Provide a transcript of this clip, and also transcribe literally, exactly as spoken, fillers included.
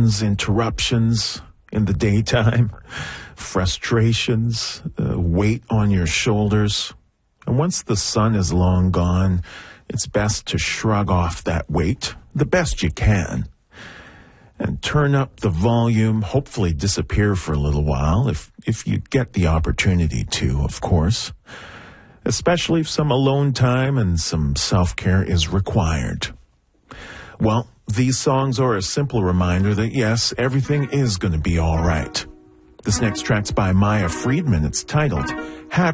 distractions, interruptions in the daytime, frustrations, uh, weight on your shoulders. And once the sun is long gone, it's best to shrug off that weight the best you can and turn up the volume, hopefully disappear for a little while if, if you get the opportunity to, of course, especially if some alone time and some self-care is required. Well, these songs are a simple reminder that, yes, everything is going to be all right. This next track's by Maya Friedman. It's titled Happy